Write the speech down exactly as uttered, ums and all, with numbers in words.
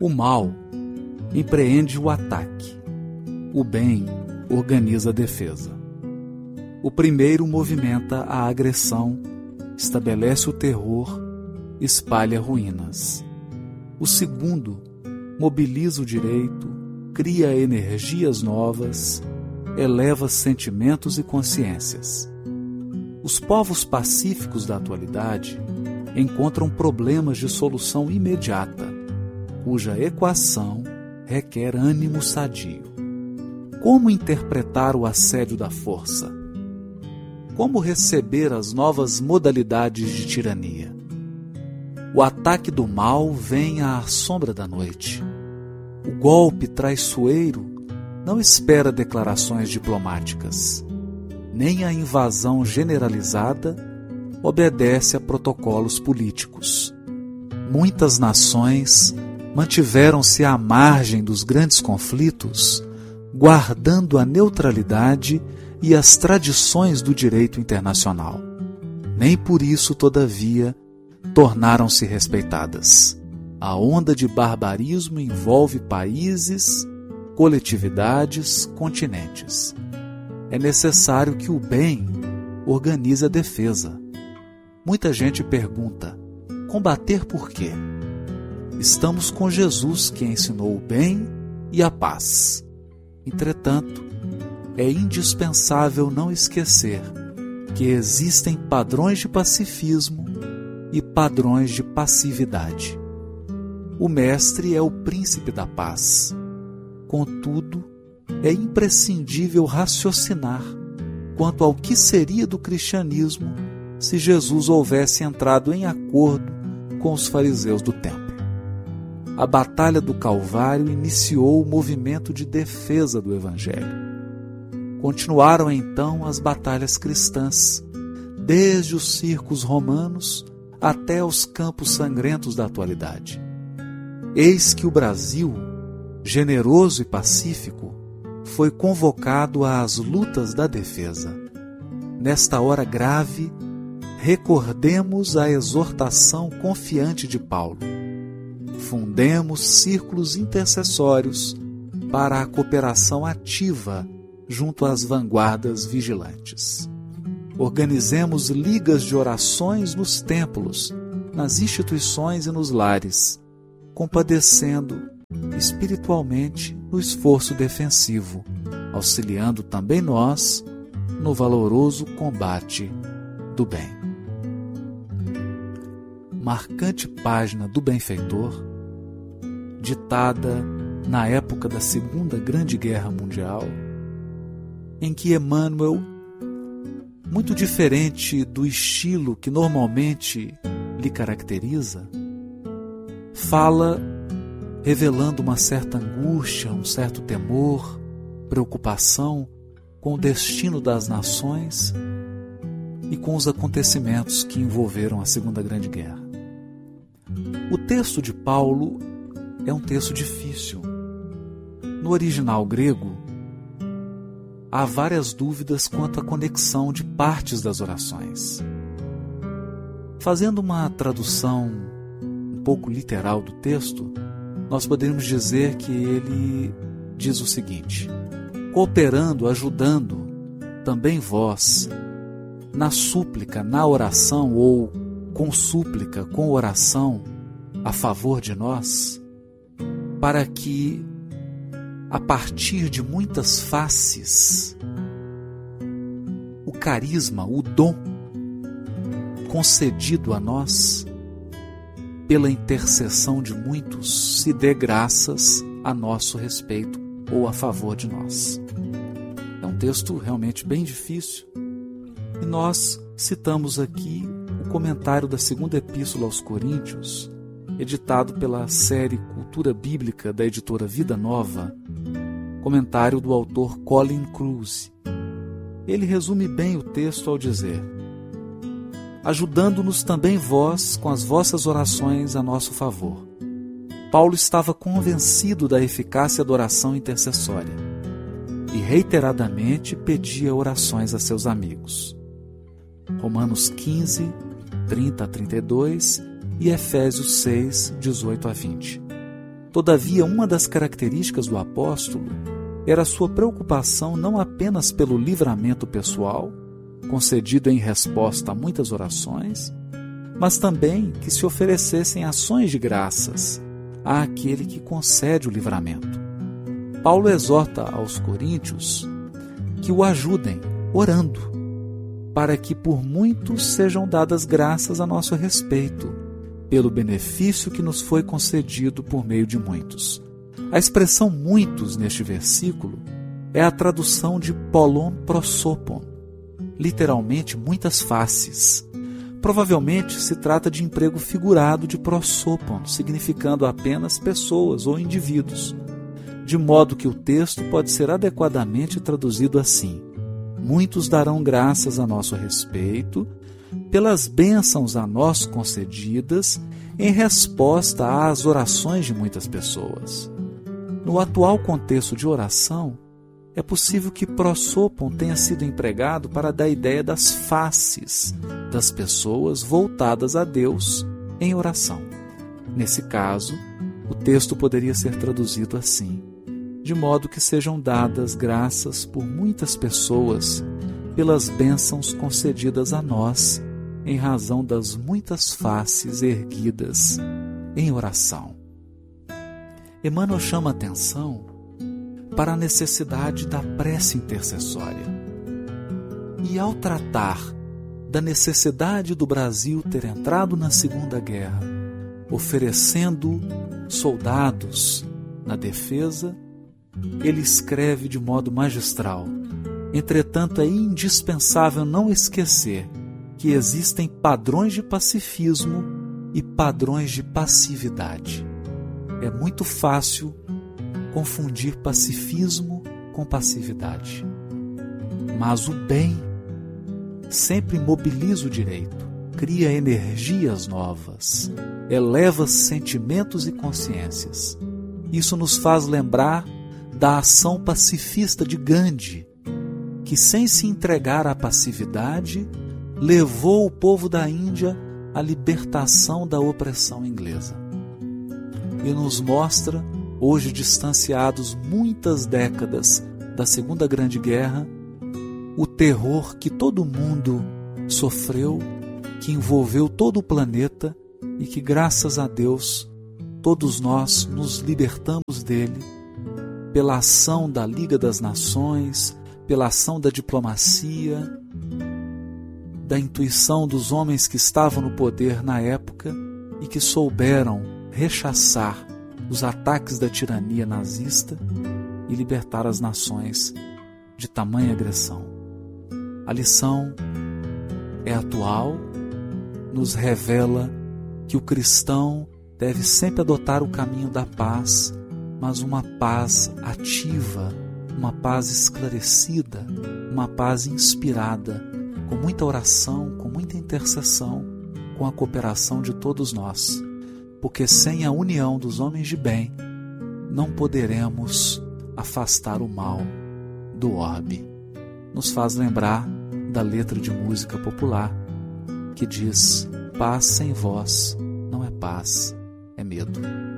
O mal empreende o ataque, o bem organiza a defesa. O primeiro movimenta a agressão, estabelece o terror, espalha ruínas. O segundo mobiliza o direito, cria energias novas, eleva sentimentos e consciências. Os povos pacíficos da atualidade encontram problemas de solução imediata, cuja equação requer ânimo sadio. Como interpretar o assédio da força? Como receber as novas modalidades de tirania? O ataque do mal vem à sombra da noite. O golpe traiçoeiro não espera declarações diplomáticas, nem a invasão generalizada obedece a protocolos políticos. Muitas nações mantiveram-se à margem dos grandes conflitos, guardando a neutralidade e as tradições do direito internacional. Nem por isso, todavia, tornaram-se respeitadas. A onda de barbarismo envolve países, coletividades, continentes. É necessário que o bem organize a defesa. Muita gente pergunta: combater por quê? Estamos com Jesus, que ensinou o bem e a paz. Entretanto, é indispensável não esquecer que existem padrões de pacifismo e padrões de passividade. O Mestre é o príncipe da paz. Contudo, é imprescindível raciocinar quanto ao que seria do cristianismo se Jesus houvesse entrado em acordo com os fariseus do templo. A Batalha do Calvário iniciou o movimento de defesa do Evangelho. Continuaram então as batalhas cristãs, desde os circos romanos até os campos sangrentos da atualidade. Eis que o Brasil, generoso e pacífico, foi convocado às lutas da defesa. Nesta hora grave, recordemos a exortação confiante de Paulo. Fundemos círculos intercessórios para a cooperação ativa junto às vanguardas vigilantes. Organizemos ligas de orações nos templos, nas instituições e nos lares, compadecendo espiritualmente no esforço defensivo, auxiliando também nós no valoroso combate do bem. Marcante página do benfeitor, ditada na época da Segunda Grande Guerra Mundial, em que Emmanuel, muito diferente do estilo que normalmente lhe caracteriza, fala revelando uma certa angústia, um certo temor, preocupação com o destino das nações e com os acontecimentos que envolveram a Segunda Grande Guerra. O texto de Paulo é um texto difícil. No original grego, há várias dúvidas quanto à conexão de partes das orações. Fazendo uma tradução um pouco literal do texto, nós podemos dizer que ele diz o seguinte: cooperando, ajudando, também vós, na súplica, na oração, ou com súplica, com oração, a favor de nós, para que, a partir de muitas faces, o carisma, o dom concedido a nós, pela intercessão de muitos, se dê graças a nosso respeito ou a favor de nós. É um texto realmente bem difícil e nós citamos aqui o comentário da segunda epístola aos Coríntios, editado pela série Cultura Bíblica da editora Vida Nova, comentário do autor Colin Kruse. Ele resume bem o texto ao dizer: ajudando-nos também vós com as vossas orações a nosso favor. Paulo estava convencido da eficácia da oração intercessória e reiteradamente pedia orações a seus amigos. Romanos quinze, trinta a trinta e dois e Efésios seis, dezoito a vinte. Todavia, uma das características do apóstolo era a sua preocupação não apenas pelo livramento pessoal, concedido em resposta a muitas orações, mas também que se oferecessem ações de graças àquele que concede o livramento. Paulo exorta aos coríntios que o ajudem orando, para que por muitos sejam dadas graças a nosso respeito, pelo benefício que nos foi concedido por meio de muitos. A expressão muitos neste versículo é a tradução de polon prosopon, literalmente muitas faces. Provavelmente se trata de emprego figurado de prosopon, significando apenas pessoas ou indivíduos, de modo que o texto pode ser adequadamente traduzido assim: muitos darão graças a nosso respeito pelas bênçãos a nós concedidas em resposta às orações de muitas pessoas. No atual contexto de oração, é possível que prosopon tenha sido empregado para dar a ideia das faces das pessoas voltadas a Deus em oração. Nesse caso, o texto poderia ser traduzido assim: de modo que sejam dadas graças por muitas pessoas pelas bênçãos concedidas a nós em razão das muitas faces erguidas em oração. Emmanuel chama a atenção para a necessidade da prece intercessória. E ao tratar da necessidade do Brasil ter entrado na Segunda Guerra, oferecendo soldados na defesa, ele escreve de modo magistral: entretanto, é indispensável não esquecer que existem padrões de pacifismo e padrões de passividade. É muito fácil confundir pacifismo com passividade. Mas o bem sempre mobiliza o direito, cria energias novas, eleva sentimentos e consciências. Isso nos faz lembrar da ação pacifista de Gandhi, que, sem se entregar à passividade, levou o povo da Índia à libertação da opressão inglesa. E nos mostra, hoje distanciados muitas décadas da Segunda Grande Guerra, o terror que todo mundo sofreu, que envolveu todo o planeta e que, graças a Deus, todos nós nos libertamos dele pela ação da Liga das Nações, pela ação da diplomacia, da intuição dos homens que estavam no poder na época e que souberam rechaçar os ataques da tirania nazista e libertar as nações de tamanha agressão. A lição é atual, nos revela que o cristão deve sempre adotar o caminho da paz, mas uma paz ativa, uma paz esclarecida, uma paz inspirada, com muita oração, com muita intercessão, com a cooperação de todos nós, porque sem a união dos homens de bem, não poderemos afastar o mal do orbe. Nos faz lembrar da letra de música popular que diz: paz sem vós não é paz, é medo.